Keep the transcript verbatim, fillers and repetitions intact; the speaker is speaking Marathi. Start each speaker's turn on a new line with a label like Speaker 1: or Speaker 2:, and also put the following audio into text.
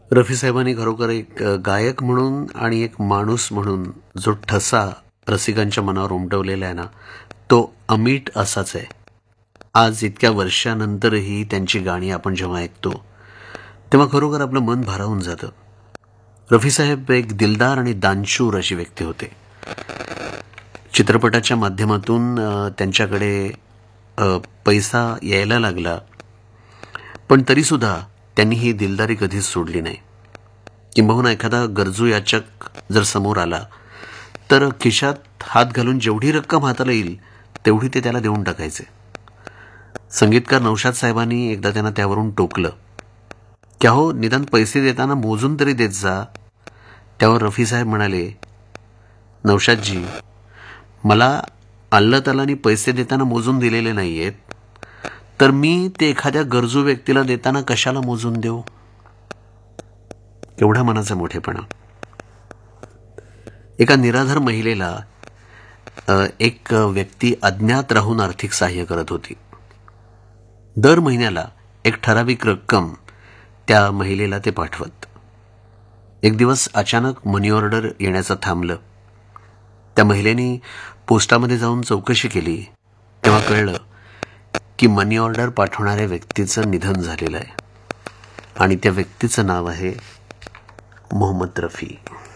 Speaker 1: रफी साहेबांनी खरोखर एक गायक म्हणून आणि एक माणूस म्हणून जो ठसा रसिकांच्या मनावर उमटवलेला आहे ना, तो अमीट असाच आहे. आज इतक्या वर्षानंतरही त्यांची गाणी आपण जेव्हा ऐकतो तेव्हा खरोखर आपलं मन भारावून जातं. रफी साहेब एक दिलदार आणि दानशूर अशी व्यक्ती होते. चित्रपटाच्या माध्यमातून अ, त्यांच्याकडे अ, पैसा यायला लागला, पण तरीसुद्धा त्यांनी ही दिलदारी कधीच सोडली नाही. किंबहुना एखादा गरजू याचक जर समोर आला तर खिशात हात घालून जेवढी रक्कम हाताला येईल तेवढी ते त्याला देऊन टाकायचे. संगीतकार नौशाद साहेबांनी एकदा त्यांना त्यावरून टोकलं, क्या हो, निदान पैसे देताना मोजून तरी देत जा. त्यावर रफी साहेब म्हणाले, नौशादजी, मला अल्लाह तालानी पैसे देताना मोजून दिलेले नाहीयेत, तर मी ते एखाद्या गरजू व्यक्तीला देताना कशाला मोजून देऊ. एवढा मनाचा मोठेपणा. एका निराधार महिलेला अ, एक व्यक्ती अज्ञात राहून आर्थिक सहाय्य करत होती. दर महिन्याला एक ठराविक रक्कम त्या महिलेला ते पाठवत. एक दिवस अचानक मनी ऑर्डर येण्याचं थांबलं. त्या महिलेने पोस्टामध्ये जाऊन चौकशी केली, तेव्हा कळलं की मनी ऑर्डर पाठवणाऱ्या व्यक्तीचं निधन झालेलं आहे आणि त्या व्यक्तीचं नाव आहे मोहम्मद रफी.